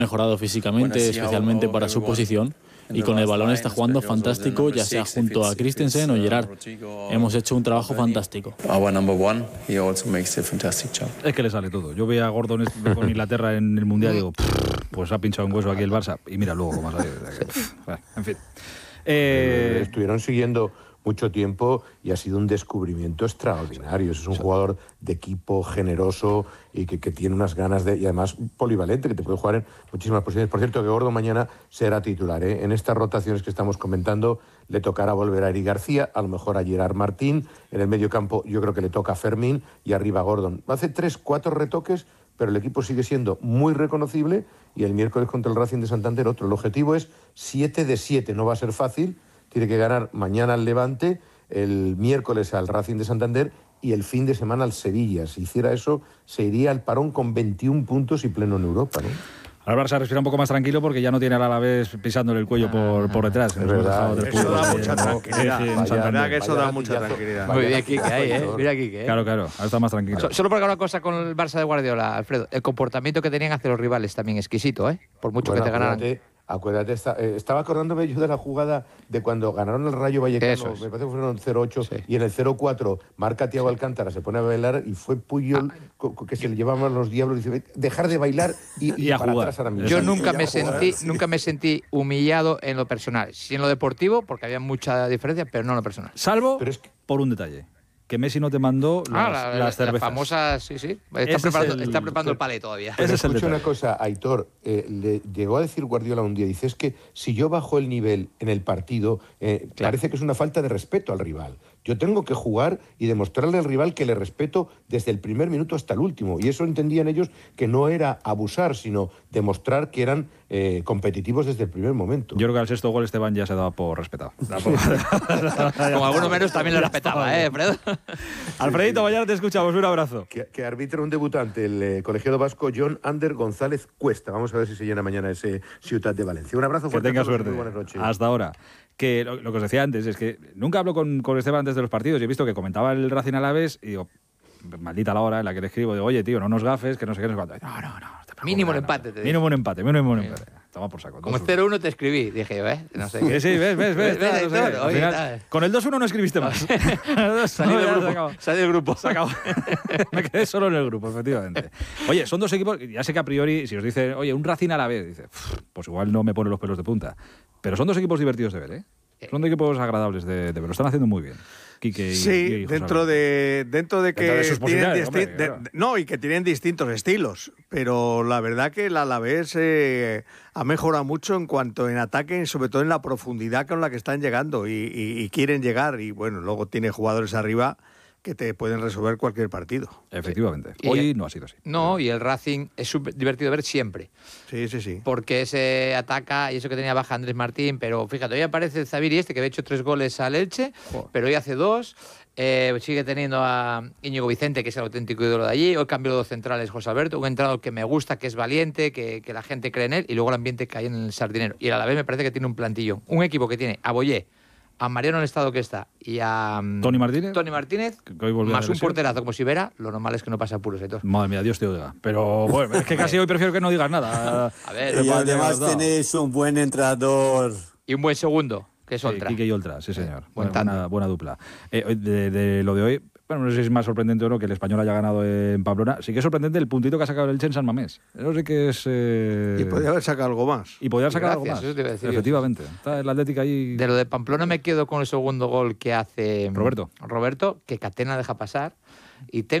mejorado físicamente, especialmente para su posición, y con el balón está jugando fantástico, ya sea junto a Christensen o Gerrard. Hemos hecho un trabajo fantástico. Es que le sale todo. Yo veía a Gordon con Inglaterra en el Mundial y digo, pues ha pinchado un hueso aquí el Barça, y mira luego cómo ha salido. En fin. Estuvieron siguiendo mucho tiempo y ha sido un descubrimiento extraordinario. Es un jugador de equipo, generoso y que tiene unas ganas y además polivalente, que te puede jugar en muchísimas posiciones. Por cierto, que Gordon mañana será titular, ¿eh? En estas rotaciones que estamos comentando le tocará volver a Eric García, a lo mejor a Gerard Martín. En el medio campo yo creo que le toca a Fermín y arriba Gordon. Hace 3-4 retoques, pero el equipo sigue siendo muy reconocible y el miércoles contra el Racing de Santander otro. El objetivo es 7 de 7, no va a ser fácil. Tiene que ganar mañana al Levante, el miércoles al Racing de Santander y el fin de semana al Sevilla. Si hiciera eso, se iría al parón con 21 puntos y pleno en Europa, ¿no? Ahora Barça respira un poco más tranquilo porque ya no tiene al Alavés pisándole el cuello por detrás. Es verdad. Eso da mucha tranquilidad. La verdad que eso da mucha tranquilidad. Muy bien, Quique, ahí, ¿eh? Mira, Quique. Claro, ahora está más tranquilo. Solo porque una cosa con el Barça de Guardiola, Alfredo. El comportamiento que tenían hacia los rivales también exquisito, ¿eh? Por mucho que te ganaran. Acuérdate, estaba acordándome yo de la jugada de cuando ganaron el Rayo Vallecano, me parece que fueron 0-8, sí. Y en el 0-4 marca Thiago Alcántara, se pone a bailar y fue Puyol que se le llevaban los diablos y dice, dejar de bailar y a para jugar. Atrás ahora mismo. Yo nunca me sentí humillado en lo personal, sí en lo deportivo, porque había mucha diferencia, pero no en lo personal. Salvo por un detalle. Que Messi no te mandó las cervezas. Las famosas, sí. Está preparando el palé todavía. Escucha una cosa, Aitor, le llegó a decir Guardiola un día, dice, es que si yo bajo el nivel en el partido, parece que es una falta de respeto al rival. Yo tengo que jugar y demostrarle al rival que le respeto desde el primer minuto hasta el último. Y eso entendían ellos que no era abusar, sino demostrar que eran competitivos desde el primer momento. Yo creo que al sexto gol Esteban ya se daba por respetado. Como alguno menos también lo respetaba, Fredo. Alfredito, mañana te escuchamos. Un abrazo. Que arbitra un debutante, el colegiado vasco John Ander González Cuesta. Vamos a ver si se llena mañana ese Ciutat de Valencia. Un abrazo fuerte. Que tenga suerte. Muy buenas noches. Hasta ahora. Que lo que os decía antes es que nunca hablo con Esteban antes de los partidos y he visto que comentaba el Racing Alavés y digo, maldita la hora en la que le escribo, digo, oye, tío, no nos gafes, que no sé qué, no sé cuánto. No. Mínimo un empate, te digo. Mínimo un empate. Toma por saco. Como 0-1 te escribí, dije yo, No sé qué. Sí, ves. Al final, con el 2-1 no escribiste más. Salí del grupo. Se acabó. Me quedé solo en el grupo, efectivamente. Oye, son dos equipos, ya sé que a priori, si os dicen, oye, un Racing Alavés, dice, pues igual no me pone los pelos de punta. Pero son dos equipos divertidos de ver, ¿eh? Son dos equipos agradables de ver. Lo están haciendo muy bien. Quique y dentro de que tienen claro. Y que tienen distintos estilos, pero la verdad que el Alavés ha mejorado mucho en ataque y sobre todo en la profundidad con la que están llegando y quieren llegar, y bueno, luego tiene jugadores arriba que te pueden resolver cualquier partido. Efectivamente. Hoy no ha sido así. No, y el Racing es súper divertido de ver siempre. Sí. Porque se ataca, y eso que tenía baja Andrés Martín, pero fíjate, hoy aparece Zaviri que había hecho 3 goles al Elche, pero hoy hace 2. Sigue teniendo a Íñigo Vicente, que es el auténtico ídolo de allí. Hoy cambió 2 centrales, José Alberto, un entrenador que me gusta, que es valiente, que la gente cree en él, y luego el ambiente que hay en el Sardinero. Y el Alavés me parece que tiene un plantillón. Un equipo que tiene a Boyé, a Mariano en el estado que está y a Toni Martínez, más un porterazo como si Vera, lo normal es que no pase apuros. Madre mía, Dios te oiga. Pero bueno, es que casi hoy prefiero que no digas nada. A ver, y además tenéis un buen entrenador. Y un buen segundo, que es Oltra. Quique y Oltra, sí señor. Buena dupla. De lo de hoy, bueno, no sé si es más sorprendente o no que el Español haya ganado en Pamplona. Sí que es sorprendente el puntito que ha sacado el Elche en San Mamés. No sé qué es... Y podría haber sacado algo más. Algo más. Eso te iba a decir. Efectivamente. Está el Atlético ahí... De lo de Pamplona me quedo con el segundo gol que hace Roberto, que Catena deja pasar. Y